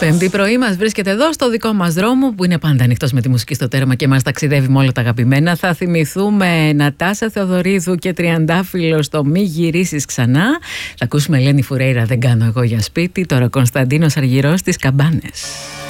Πέμπτη πρωί μας βρίσκεται εδώ στο δικό μας δρόμο που είναι πάντα ανοιχτός με τη μουσική στο τέρμα και μας ταξιδεύει με όλα τα αγαπημένα. Θα θυμηθούμε Νατάσα Θεοδωρίδου και Τριαντάφυλλο στο Μη γυρίσεις ξανά. Θα ακούσουμε Ελένη Φουρέιρα, Δεν κάνω εγώ για σπίτι. Τώρα Κωνσταντίνος Αργυρός, Τις καμπάνες.